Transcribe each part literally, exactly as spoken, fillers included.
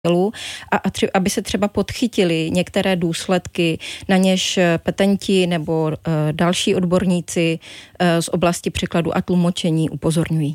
a, a tři, aby se třeba podchytily některé důsledky, na něž petenti nebo uh, další odborníci uh, z oblasti překladu a tlumočení upozorňují.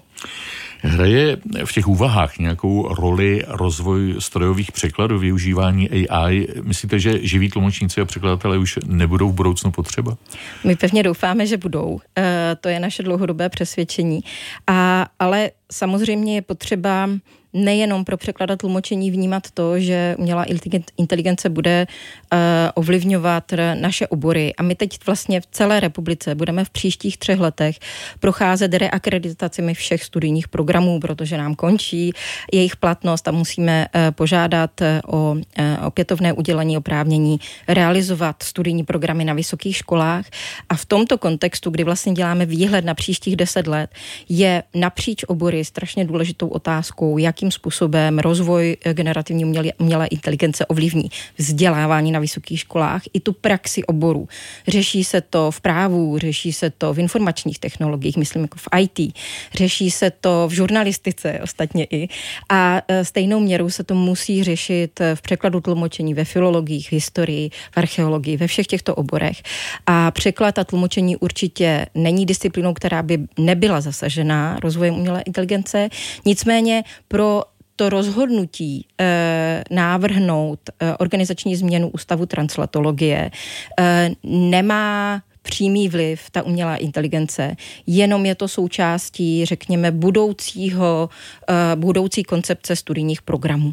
Hraje v těch úvahách nějakou roli rozvoj strojových překladů, využívání A I? Myslíte, že živí tlumočníci a překladatelé už nebudou v budoucnu potřeba? My pevně doufáme, že budou. Uh, to je naše dlouhodobé přesvědčení. A, ale samozřejmě je potřeba nejenom pro překlad a tlumočení vnímat to, že umělá inteligence bude uh, ovlivňovat naše obory. A my teď vlastně v celé republice budeme v příštích třech letech procházet reakreditacemi všech studijních programů, protože nám končí jejich platnost a musíme uh, požádat o uh, opětovné udělení oprávnění realizovat studijní programy na vysokých školách. A v tomto kontextu, kdy vlastně děláme výhled na příštích deset let, je napříč obory strašně důležitou otázkou, jakým způsobem rozvoj generativní umělé, umělé inteligence ovlivní vzdělávání na vysokých školách i tu praxi oborů. Řeší se to v právu, řeší se to v informačních technologiích, myslím jako v í té, řeší se to v žurnalistice ostatně i a stejnou měrou se to musí řešit v překladu tlumočení, ve filologii, v historii, v archeologii, ve všech těchto oborech. A překlad a tlumočení určitě není disciplínou, která by nebyla zasažená rozvojem umělé inteligence, nicméně pro to rozhodnutí e, návrhnout e, organizační změnu ústavu translatologie e, nemá přímý vliv ta umělá inteligence, jenom je to součástí, řekněme, budoucího, e, budoucí koncepce studijních programů.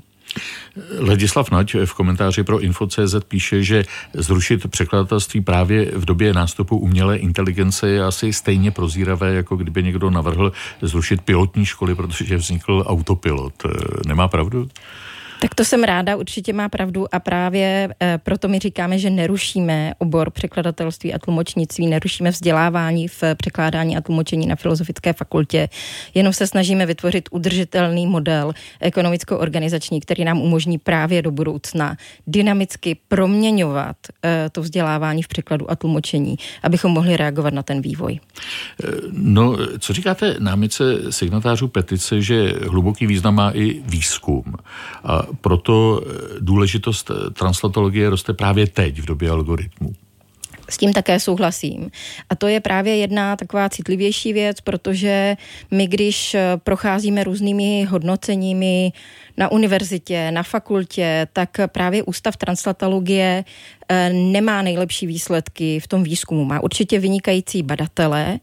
Ladislav Nať v komentáři pro info tečka cé zet píše, že zrušit překladatelství právě v době nástupu umělé inteligence je asi stejně prozíravé, jako kdyby někdo navrhl zrušit pilotní školy, protože vznikl autopilot. Nemá pravdu? Tak to jsem ráda, určitě má pravdu a právě e, proto my říkáme, že nerušíme obor překladatelství a tlumočnictví, nerušíme vzdělávání v překládání a tlumočení na Filozofické fakultě, jenom se snažíme vytvořit udržitelný model ekonomicko-organizační, který nám umožní právě do budoucna dynamicky proměňovat e, to vzdělávání v překladu a tlumočení, abychom mohli reagovat na ten vývoj. No, co říkáte námitce signatářů petice, že hluboký význam má i výzkum a proto důležitost translatologie roste právě teď v době algoritmů? S tím také souhlasím. A to je právě jedna taková citlivější věc, protože my, když procházíme různými hodnoceními na univerzitě, na fakultě, tak právě Ústav translatologie nemá nejlepší výsledky v tom výzkumu. Má určitě vynikající badatele,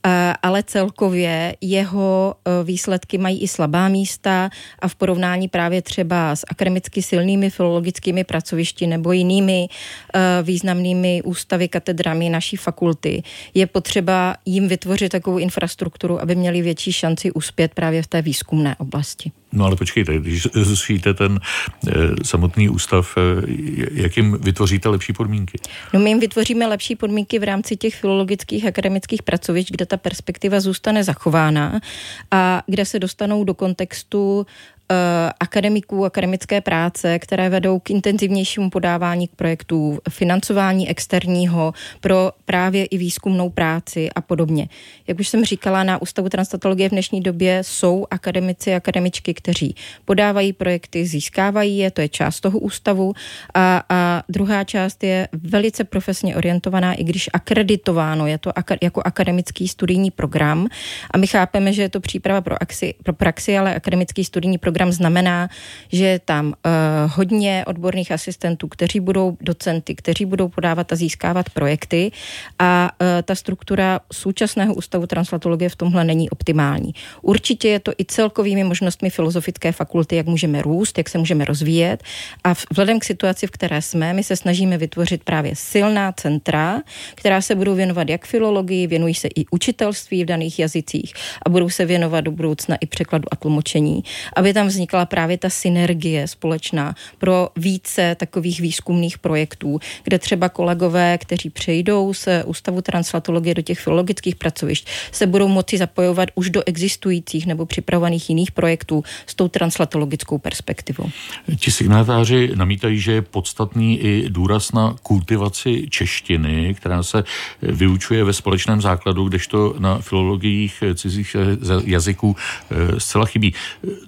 ale celkově jeho výsledky mají i slabá místa a v porovnání právě třeba s akademicky silnými filologickými pracovišti nebo jinými významnými ústavy, katedrami naší fakulty, je potřeba jim vytvořit takovou infrastrukturu, aby měli větší šanci uspět právě v té výzkumné oblasti. No ale počkejte, když zrušíte ten e, samotný ústav, e, jak jim vytvoříte lepší podmínky? No my jim vytvoříme lepší podmínky v rámci těch filologických akademických pracovišť, kde ta perspektiva zůstane zachována a kde se dostanou do kontextu akademiků, akademické práce, které vedou k intenzivnějšímu podávání k projektů, financování externího pro právě i výzkumnou práci a podobně. Jak už jsem říkala, na Ústavu translatologie v dnešní době jsou akademici a akademičky, kteří podávají projekty, získávají je, to je část toho ústavu a, a druhá část je velice profesně orientovaná, i když akreditováno, je to ak- jako akademický studijní program a my chápeme, že je to příprava pro, axi, pro praxi, ale akademický studijní program znamená, že je tam uh, hodně odborných asistentů, kteří budou docenty, kteří budou podávat a získávat projekty a uh, ta struktura současného Ústavu translatologie v tomhle není optimální. Určitě je to i celkovými možnostmi Filozofické fakulty, jak můžeme růst, jak se můžeme rozvíjet a vzhledem k situaci, v které jsme, my se snažíme vytvořit právě silná centra, která se budou věnovat jak filologii, věnují se i učitelství v daných jazycích a budou se věnovat do budoucna i překladu a tlumočení, aby tam vznikla právě ta synergie společná pro více takových výzkumných projektů, kde třeba kolegové, kteří přejdou z Ústavu translatologie do těch filologických pracovišť, se budou moci zapojovat už do existujících nebo připravovaných jiných projektů s tou translatologickou perspektivou. Ti signatáři namítají, že je podstatný i důraz na kultivaci češtiny, která se vyučuje ve společném základu, kdežto na filologiích cizích jazyků zcela chybí. Co tomu říkáte?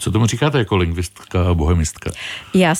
říkáte jako lingvistka a bohemistka? Já